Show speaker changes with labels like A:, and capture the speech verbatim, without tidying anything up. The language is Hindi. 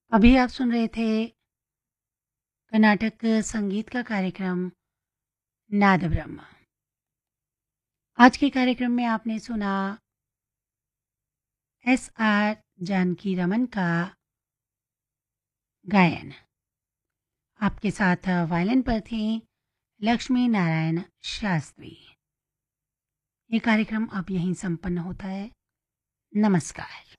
A: अभी आप सुन रहे थे कर्नाटक संगीत का कार्यक्रम नाद ब्रह्म। आज के कार्यक्रम में आपने सुना एस आर जानकी रमन का गायन। आपके साथ वायलिन पर थी लक्ष्मी नारायण शास्त्री। ये कार्यक्रम अब यहीं संपन्न होता है। नमस्कार।